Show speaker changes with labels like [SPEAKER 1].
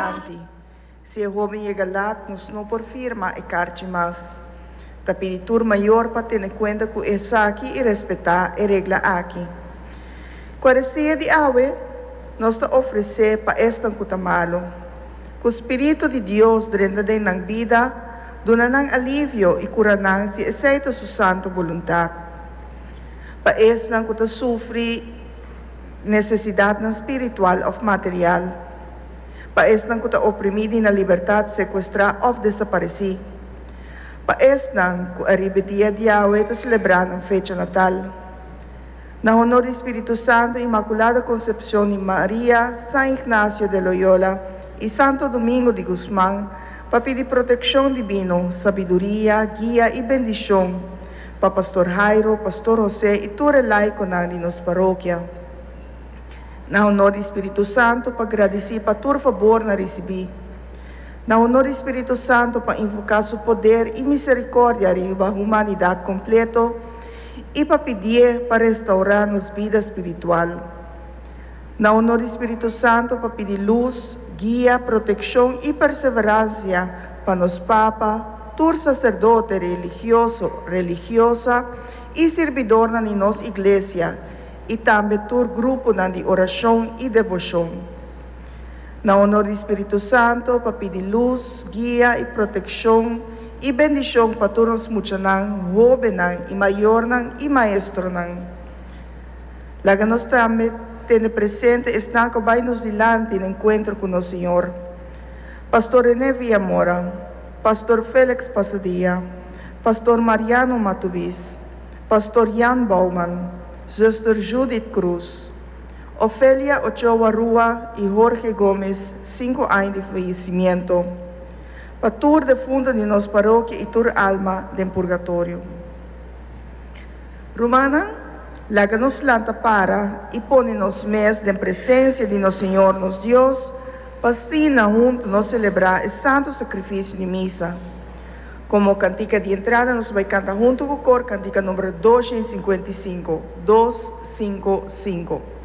[SPEAKER 1] adelante. Se o jovem llega lá, nos não por firma e carte mais. Da peditur maior para ter em conta que essa aqui e respeitar a regra aqui. Quando se de awe, nós te oferecer para esta cutamalo. Que o Espírito de Deus dentro da nossa vida, dona nang alívio e cura nang se aceita sua santa vontade. Para esta que te sofre necessidade espiritual ou material. Para esta que te oprimido na liberdade sequestrar ou desaparecer. Para esta que arriba dia de Yahweh te celebrar na fecha natal. Na honor do Espírito Santo, Imaculada Concepção de Maria, São Ignacio de Loyola e Santo Domingo de Guzmán, para pedir proteção divina, sabedoria, guia e bendição para Pastor Jairo, Pastor José e todo o laico na nossa paróquia. Na honor do Espírito Santo, para agradecer para todo favor na receber. Na honor do Espírito Santo, para invocar seu poder e misericórdia riba a humanidade completa e para pedir para restaurar nossa vida espiritual. Na honor do Espírito Santo, para pedir luz, guia, proteção e perseverança para nos Papa, todo sacerdote religiosa e servidor na nossa igreja e também todo grupo de oração e devoção. Na honor do Espírito Santo, para pedir luz, guia e proteção e bendição para todos os muchanan, jovens e maiores e maestros. Laga nós também temos presente estão que vai nos dilante no encontro com o Senhor. Pastor René Villamora, Pastor Félix Pasadia, Pastor Mariano Matuvis, Pastor Jan Bauman, Sister Judith Cruz, Ofelia Ochoa Rua e Jorge Gomes, 5 anos de fallecimento. Para todo de fundo de nossa paróquia e toda alma de purgatório. Romana, laga nos lanta para e põe nos mês de presença de nosso Senhor, nosso Deus, para assim junto nos celebrar o santo sacrifício de missa. Como cantica de entrada, nos vai cantar junto com o cor, cantica número 255. 255.